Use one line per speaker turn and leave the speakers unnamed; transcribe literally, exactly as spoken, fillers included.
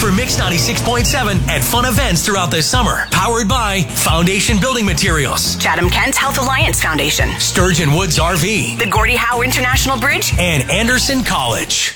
for Mix ninety-six point seven at fun events throughout the summer. Powered by Foundation Building Materials,
Chatham Kent Health Alliance Foundation,
Sturgeon Woods R V,
the Gordie Howe International Bridge,
and Anderson College.